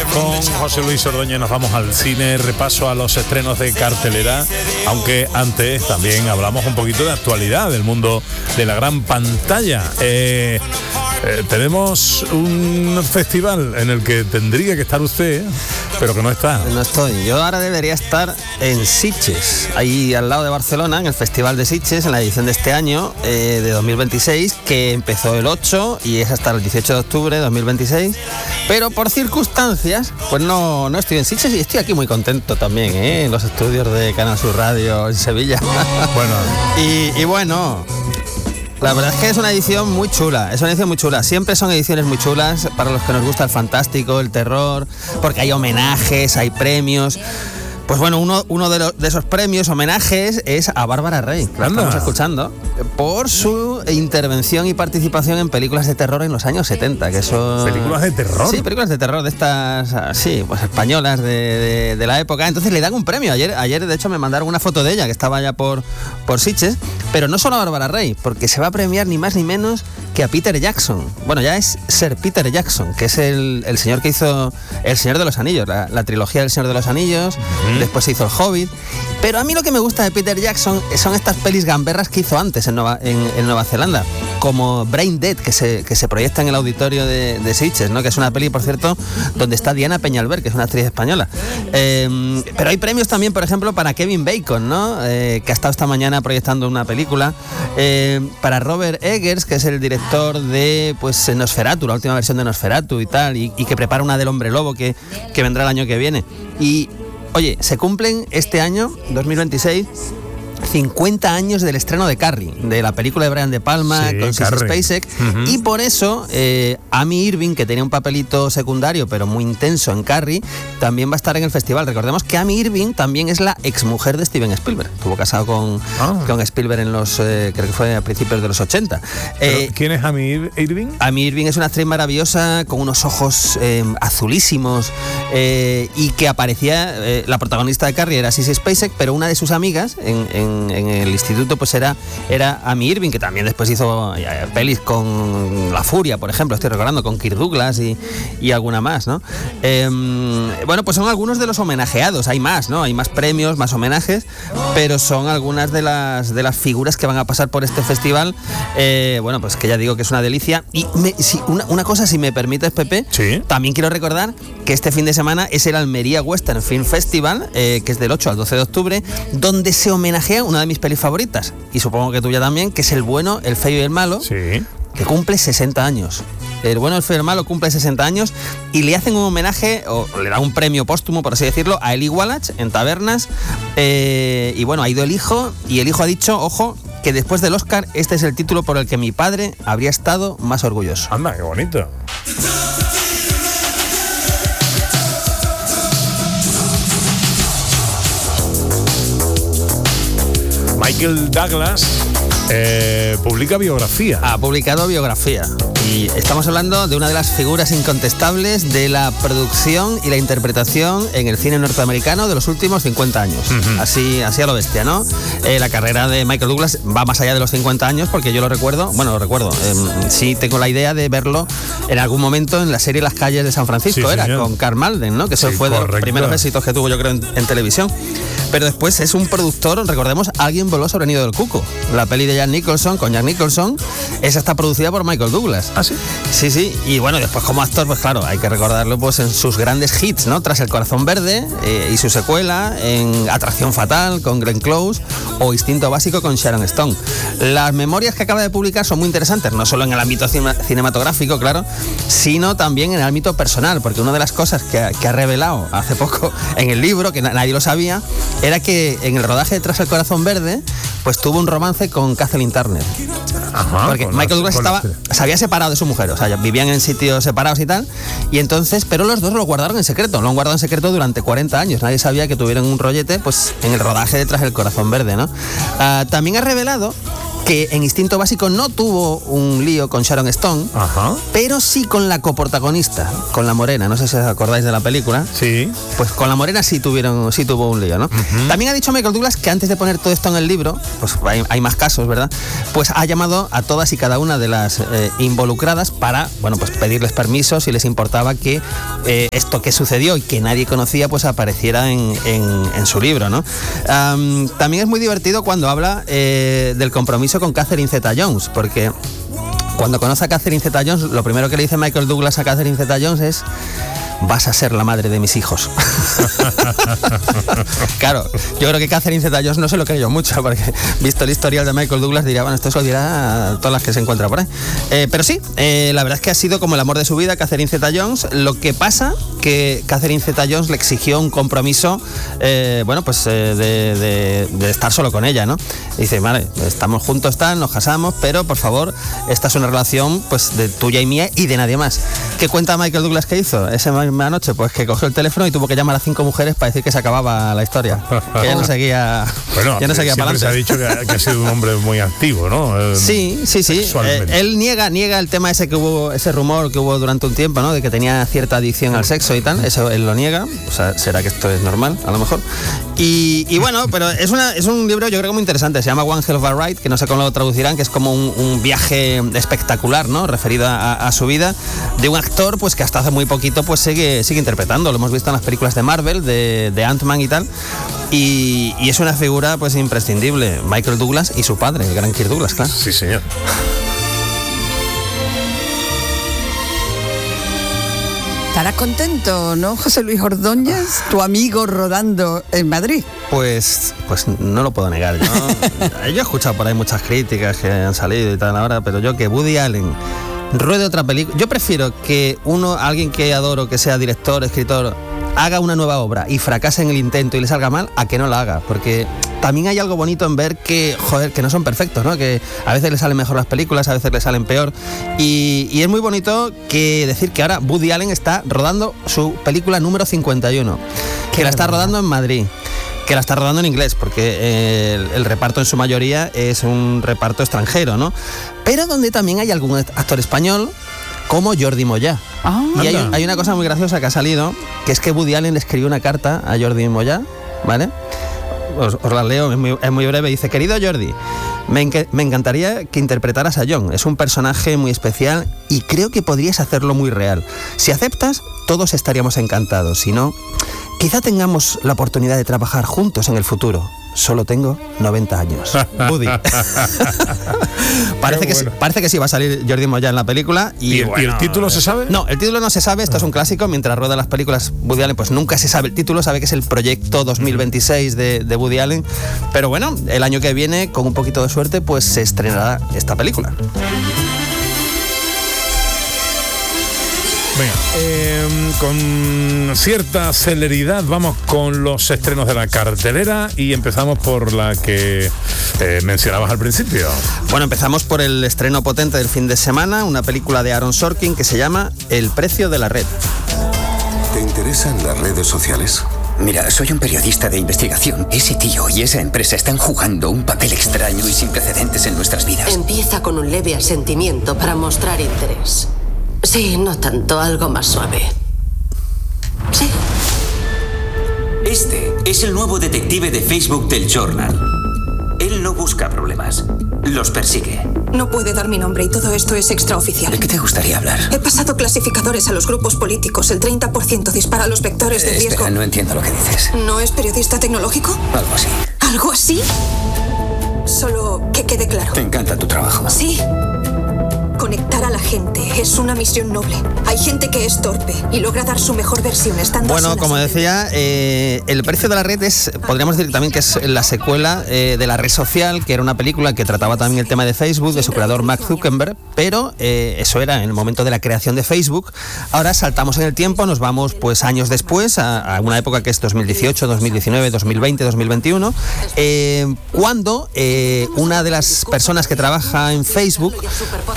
con José Luis Ordóñez nos vamos al cine, repaso a los estrenos de cartelera, aunque antes también hablamos un poquito de actualidad del mundo de la gran pantalla. Tenemos un festival en el que tendría que estar usted, pero que no está. No estoy. Yo ahora debería estar en Sitges, ahí al lado de Barcelona, en el Festival de Sitges, en la edición de este año, de 2026, que empezó el 8 y es hasta el 18 de octubre de 2026. Pero por circunstancias, pues no estoy en Sitges y estoy aquí muy contento también, en los estudios de Canal Sur Radio en Sevilla. Bueno. y bueno... La verdad es que es una edición muy chula, Siempre son ediciones muy chulas para los que nos gusta el fantástico, el terror, porque hay homenajes, hay premios. Pues bueno, uno de esos premios, homenajes, es a Bárbara Rey, que la estamos escuchando, por su intervención y participación en películas de terror en los años 70, que son... ¿Películas de terror? Sí, películas de terror de estas, sí, pues españolas de la época. Entonces le dan un premio. Ayer de hecho me mandaron una foto de ella, que estaba ya por Sitges, pero no solo a Bárbara Rey, porque se va a premiar ni más ni menos que a Peter Jackson. Bueno, ya es Sir Peter Jackson, que es el señor que hizo El Señor de los Anillos, la trilogía del Señor de los Anillos. Después se hizo El Hobbit. Pero a mí lo que me gusta de Peter Jackson son estas pelis gamberras que hizo antes en Nueva Zelanda, como Brain Dead, que se proyecta en el auditorio de Sitges, ¿no? Que es una peli, por cierto, donde está Diana Peñalver, que es una actriz española. Pero hay premios también, por ejemplo, para Kevin Bacon, ¿no? Que ha estado esta mañana proyectando una película. Para Robert Eggers, que es el director de Nosferatu, la última versión de Nosferatu y tal, y que prepara una del Hombre Lobo que vendrá el año que viene. Y oye, se cumplen este año, 2026, 50 años del estreno de Carrie, de la película de Brian De Palma, con Sissy Spacek. Y por eso Amy Irving, que tenía un papelito secundario pero muy intenso en Carrie, también va a estar en el festival. Recordemos que Amy Irving también es la exmujer de Steven Spielberg. Estuvo casado con Spielberg en los creo que fue a principios de los 80. ¿Quién es Amy Irving? Amy Irving es una actriz maravillosa con unos ojos azulísimos, y que aparecía, la protagonista de Carrie era Sissy Spacek, pero una de sus amigas en el instituto pues era Amy Irving, que también después hizo pelis con La Furia, por ejemplo, estoy recordando, con Kirk Douglas y alguna más, ¿no? Bueno, pues son algunos de los homenajeados. Hay más, ¿no? Hay más premios, más homenajes, pero son algunas de las figuras que van a pasar por este festival. Bueno, pues que ya digo que es una delicia. Y una cosa, si me permites, Pepe, ¿sí? También quiero recordar que este fin de semana es el Almería Western Film Festival, que es del 8 al 12 de octubre, donde se homenajea una de mis pelis favoritas, y supongo que tuya también, que es El Bueno, el Feo y el Malo, sí, que cumple 60 años. El Bueno, el Feo y el Malo cumple 60 años y le hacen un homenaje, o le dan un premio póstumo, por así decirlo, a Eli Wallach en tabernas. Y bueno, ha ido el hijo, y el hijo ha dicho, ojo, que después del Oscar, este es el título por el que mi padre habría estado más orgulloso. Anda, qué bonito. Michael Douglas publica biografía. Ha publicado biografía. Y estamos hablando de una de las figuras incontestables de la producción y la interpretación en el cine norteamericano de los últimos 50 años. Así a lo bestia, ¿no? La carrera de Michael Douglas va más allá de los 50 años, porque yo lo recuerdo. Sí tengo la idea de verlo en algún momento en la serie Las calles de San Francisco, sí, con Karl Malden, ¿no? Que eso fue de los primeros éxitos que tuvo, yo creo, en televisión. Pero después es un productor, recordemos, Alguien voló sobre el nido del cuco. La peli de Jack Nicholson, con Jack Nicholson, esa está producida por Michael Douglas. ¿Ah, sí? Sí. Y bueno, después como actor, pues claro, hay que recordarlo pues en sus grandes hits, ¿no? Tras El corazón verde, y su secuela, en Atracción fatal, con Glenn Close, o Instinto básico, con Sharon Stone. Las memorias que acaba de publicar son muy interesantes, no solo en el ámbito cinematográfico, claro, sino también en el ámbito personal, porque una de las cosas que ha revelado hace poco en el libro, que nadie lo sabía, era que en el rodaje de Tras el corazón verde, pues tuvo un romance con Kathleen Turner. Ajá, porque Michael Douglas se había separado de su mujer, o sea, vivían en sitios separados y tal, y entonces, pero los dos lo guardaron en secreto, lo han guardado en secreto durante 40 años, nadie sabía que tuvieron un rollete, pues en el rodaje de Tras el corazón verde, ¿no? También ha revelado que en Instinto Básico no tuvo un lío con Sharon Stone, pero sí con la coprotagonista, con la morena. No sé si os acordáis de la película. Sí. Pues con la morena sí tuvo un lío, ¿no? También ha dicho Michael Douglas que antes de poner todo esto en el libro, pues hay más casos, ¿verdad? Pues ha llamado a todas y cada una de las involucradas para, bueno, pues pedirles permiso si les importaba que esto que sucedió y que nadie conocía, pues apareciera en su libro, ¿no? También es muy divertido cuando habla del compromiso con Catherine Zeta-Jones, porque cuando conoce a Catherine Zeta-Jones, lo primero que le dice Michael Douglas a Catherine Zeta-Jones es: vas a ser la madre de mis hijos. Claro, yo creo que Catherine Zeta-Jones no se lo creyó mucho, porque visto el historial de Michael Douglas diría, bueno, esto se lo dirá a todas las que se encuentra por ahí. Pero sí, la verdad es que ha sido como el amor de su vida, Catherine Zeta-Jones. Lo que pasa que Catherine Zeta-Jones le exigió un compromiso, de estar solo con ella, ¿no? Y dice, vale, estamos juntos, nos casamos, pero por favor, esta es una relación pues de tuya y mía y de nadie más. ¿Qué cuenta Michael Douglas que hizo esa misma noche? Pues que cogió el teléfono y tuvo que llamar a 5 mujeres para decir que se acababa la historia, que ya no seguía, ya no seguía para adelante. Se ha dicho que ha sido un hombre muy activo, ¿no? Sí. Él niega el tema ese que hubo, ese rumor que hubo durante un tiempo, ¿no? De que tenía cierta adicción al sexo y tal. Eso él lo niega. O sea, será que esto es normal, a lo mejor. Y bueno, pero es un libro, yo creo que muy interesante. Se llama One Hell of a Ride, que no sé cómo lo traducirán, que es como un viaje espectacular, ¿no? Referido a su vida, de un actor pues que hasta hace muy poquito pues sigue interpretando. Lo hemos visto en las películas de Marvel, de Ant-Man y tal. Y es una figura pues imprescindible. Michael Douglas y su padre, el gran Kirk Douglas, claro. Sí, señor. Estarás contento, ¿no, José Luis Ordóñez? Tu amigo rodando en Madrid. Pues no lo puedo negar. Yo he escuchado por ahí muchas críticas que han salido y tal ahora, pero yo que Woody Allen ruede otra película. Yo prefiero que alguien que adoro, que sea director, escritor, haga una nueva obra y fracase en el intento y le salga mal, a que no la haga, porque también hay algo bonito en ver que no son perfectos, ¿no? Que a veces le salen mejor las películas, a veces le salen peor, y es muy bonito que decir que ahora Woody Allen está rodando su película número 51, que la está rodando en Madrid, que la está rodando en inglés, porque el reparto en su mayoría es un reparto extranjero, ¿no? Pero donde también hay algún actor español, como Jordi Moyà. Y hay una cosa muy graciosa que ha salido, que es que Woody Allen le escribió una carta a Jordi Moyà, ¿vale? Os la leo, es muy breve. Dice: querido Jordi, me encantaría que interpretaras a John. Es un personaje muy especial y creo que podrías hacerlo muy real. Si aceptas, todos estaríamos encantados. Si no, quizá tengamos la oportunidad de trabajar juntos en el futuro. Solo tengo 90 años. Woody. Parece que sí va a salir Jordi Moyà en la película. ¿Y el título se sabe? No, el título no se sabe. Esto es un clásico. Mientras rueda las películas Woody Allen, pues nunca se sabe el título. Sabe que es el proyecto 2026 de Woody Allen. Pero bueno, el año que viene, con un poquito de suerte, pues se estrenará esta película. Venga, con cierta celeridad vamos con los estrenos de la cartelera y empezamos por la que mencionabas al principio. Bueno, empezamos por el estreno potente del fin de semana, una película de Aaron Sorkin que se llama El precio de la red. ¿Te interesan las redes sociales? Mira, soy un periodista de investigación. Ese tío y esa empresa están jugando un papel extraño y sin precedentes en nuestras vidas. Empieza con un leve asentimiento para mostrar interés. Sí, no tanto, algo más suave. Sí. Este es el nuevo detective de Facebook del Journal. Él no busca problemas, los persigue. No puede dar mi nombre y todo esto es extraoficial. ¿De qué te gustaría hablar? He pasado clasificadores a los grupos políticos. El 30% dispara los vectores de riesgo. Espera, no entiendo lo que dices. ¿No es periodista tecnológico? Algo así. ¿Algo así? Solo que quede claro. ¿Te encanta tu trabajo? Sí. Conectar a la gente es una misión noble. Hay gente que es torpe y logra dar su mejor versión estando Bueno, como decía, El precio de la red podríamos decir también que es la secuela de La red social, que era una película que trataba también el tema de Facebook, de su creador Mark Zuckerberg, pero eso era en el momento de la creación de Facebook. Ahora saltamos en el tiempo, nos vamos pues años después, a una época que es 2018, 2019, 2020, 2021, cuando una de las personas que trabaja en Facebook pues se da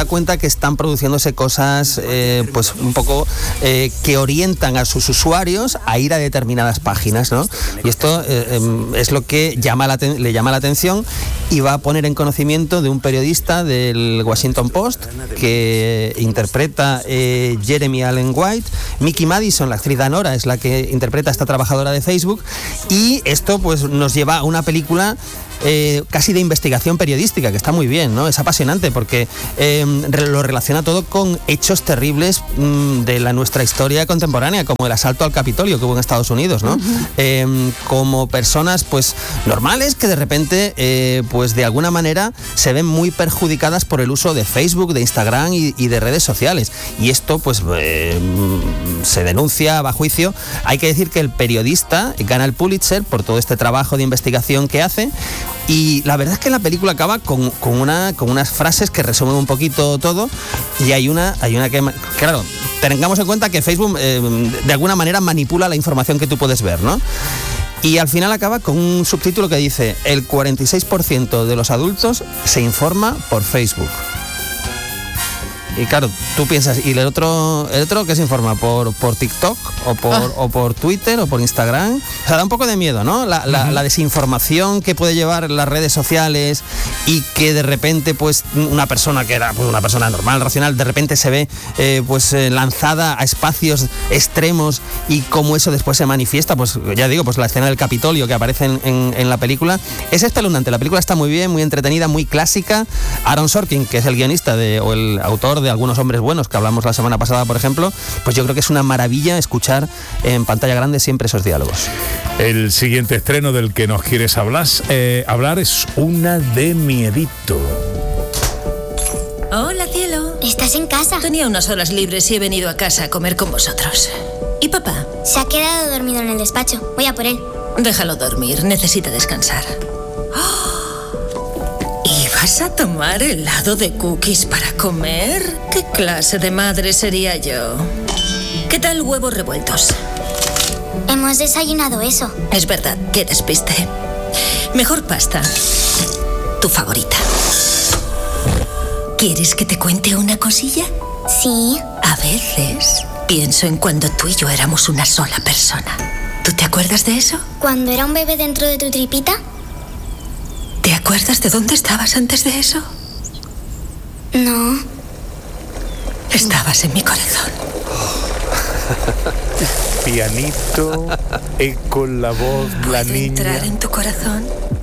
cuenta que están produciéndose cosas pues un poco que orientan a sus usuarios a ir a determinadas páginas, ¿no? Y esto es lo que le llama la atención y va a poner en conocimiento de un periodista del Washington Post que interpreta Jeremy Allen White. Mickey Madison, la actriz Danora, es la que interpreta a esta trabajadora de Facebook, y esto pues nos lleva a una película casi de investigación periodística, que está muy bien, ¿no? Es apasionante porque lo relaciona todo con hechos terribles de nuestra historia contemporánea, como el asalto al Capitolio que hubo en Estados Unidos, ¿no? Como personas pues normales que de repente pues de alguna manera se ven muy perjudicadas por el uso de Facebook, de Instagram y de redes sociales, y esto pues se denuncia, va a juicio. Hay que decir que el periodista gana el Pulitzer por todo este trabajo de investigación que hace. Y la verdad es que la película acaba con unas frases que resumen un poquito todo, y hay una que, claro, tengamos en cuenta que Facebook de alguna manera manipula la información que tú puedes ver, ¿no? Y al final acaba con un subtítulo que dice: el 46% de los adultos se informa por Facebook. Y claro, tú piensas, ¿y el otro que se informa? ¿Por TikTok? ¿O por Twitter? ¿O por Instagram? O sea, da un poco de miedo, ¿no? La desinformación que puede llevar las redes sociales, y que de repente, pues, una persona que era pues, una persona normal, racional, de repente se ve lanzada a espacios extremos, y cómo eso después se manifiesta. Pues ya digo, pues la escena del Capitolio que aparece en la película es espeluznante. La película está muy bien, muy entretenida, muy clásica. Aaron Sorkin, que es el guionista o el autor de Algunos hombres buenos, que hablamos la semana pasada, por ejemplo, pues yo creo que es una maravilla escuchar en pantalla grande siempre esos diálogos. El siguiente estreno del que nos quieres hablar es una de miedito. Hola, cielo. ¿Estás en casa? Tenía unas horas libres y he venido a casa a comer con vosotros. ¿Y papá? Se ha quedado dormido en el despacho. Voy a por él. Déjalo dormir, necesita descansar. ¿Y vas a tomar helado de cookies para comer? ¿Qué clase de madre sería yo? ¿Qué tal huevos revueltos? Hemos desayunado eso. Es verdad, qué despiste. Mejor pasta. Tu favorita. ¿Quieres que te cuente una cosilla? Sí. A veces pienso en cuando tú y yo éramos una sola persona. ¿Tú te acuerdas de eso? ¿Cuando era un bebé dentro de tu tripita? ¿Te acuerdas de dónde estabas antes de eso? No. Estabas en mi corazón. Pianito, eco la voz, la niña. ¿Entrar en tu corazón?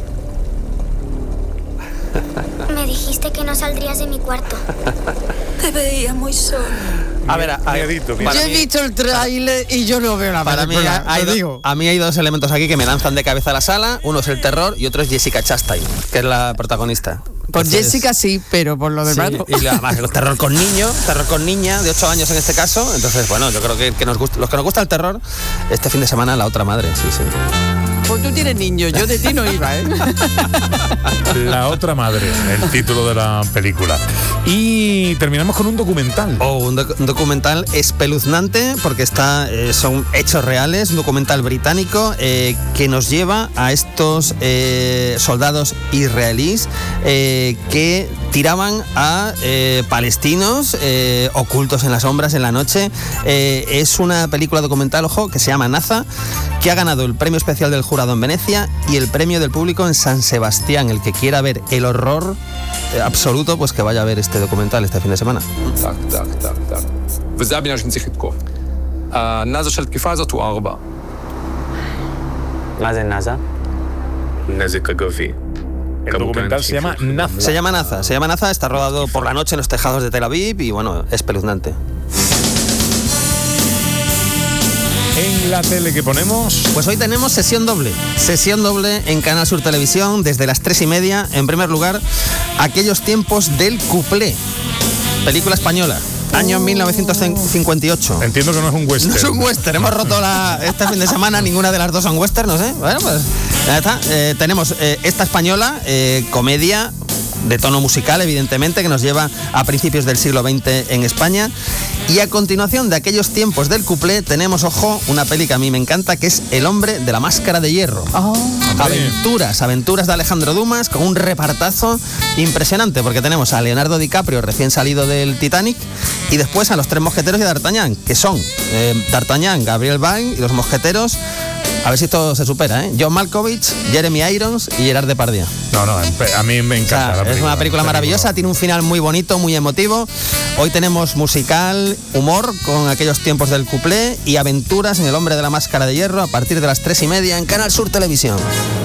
Me dijiste que no saldrías de mi cuarto. Te veía muy solo. A ver, yo he visto el tráiler y yo no veo la película. A mí hay dos elementos aquí que me lanzan de cabeza a la sala. Uno es el terror y otro es Jessica Chastain, que es la protagonista. Por Jessica sí, pero por lo demás no. Y además el terror con niña de 8 años en este caso. Entonces, bueno, yo creo que los que nos gusta el terror, este fin de semana La Otra Madre, sí. Pues tú tienes niños, yo de ti no iba, ¿eh? La Otra Madre, el título de la película. Y terminamos con un documental. Un documental espeluznante, porque son hechos reales, un documental británico que nos lleva a estos soldados israelíes que tiraban a palestinos ocultos en las sombras en la noche. Es una película documental, ojo, que se llama Naza, que ha ganado el premio especial del jurado en Venecia y el premio del público en San Sebastián. El que quiera ver el horror absoluto, pues que vaya a ver este documental este fin de semana. El documental se llama Naza. Se llama Naza, está rodado por la noche en los tejados de Tel Aviv y bueno, es espeluznante. En la tele que ponemos, pues hoy tenemos sesión doble en Canal Sur Televisión desde las 3:30. En primer lugar, Aquellos tiempos del cuplé, película española, año 1958. Entiendo que no es un western. No es un western, hemos roto este fin de semana, ninguna de las dos son western, no sé. Bueno, pues ya está. Tenemos esta española, comedia, de tono musical, evidentemente, que nos lleva a principios del siglo XX en España. Y a continuación de aquellos tiempos del cuplé tenemos, ojo, una peli que a mí me encanta, que es El hombre de la máscara de hierro. Aventuras de Alejandro Dumas, con un repartazo impresionante, porque tenemos a Leonardo DiCaprio recién salido del Titanic, y después a los 3 mosqueteros y D'Artagnan, que son D'Artagnan, Gabriel Byrne, y los mosqueteros, a ver si esto se supera, John Malkovich, Jeremy Irons y Gerard Depardieu. No, a mí me encanta. O sea, es una película maravillosa, tiene un final muy bonito, muy emotivo. Hoy tenemos musical, humor con aquellos tiempos del cuplé y aventuras en El hombre de la máscara de hierro a partir de las 3:30 en Canal Sur Televisión.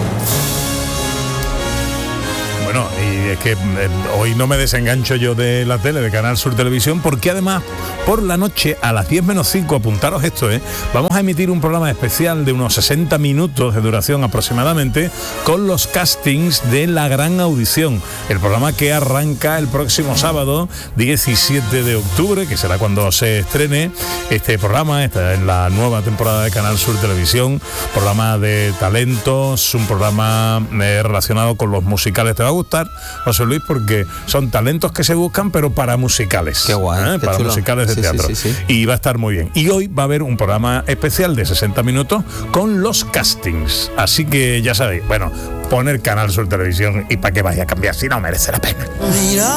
Bueno, y es que hoy no me desengancho yo de la tele, de Canal Sur Televisión, porque además por la noche a las 10 menos 5, apuntaros esto, vamos a emitir un programa especial de unos 60 minutos de duración aproximadamente, con los castings de La Gran Audición, el programa que arranca el próximo sábado 17 de octubre, que será cuando se estrene este programa. Está en la nueva temporada de Canal Sur Televisión, programa de talentos, un programa relacionado con los musicales. Te va a gustar, José Luis, porque son talentos que se buscan, pero para musicales. Qué guay, qué para chulo. musicales de teatro. Sí. Y va a estar muy bien. Y hoy va a haber un programa especial de 60 minutos con los castings. Así que ya sabéis, bueno, poner Canal Sur Televisión y para que vaya a cambiar, si no merece la pena. Mira.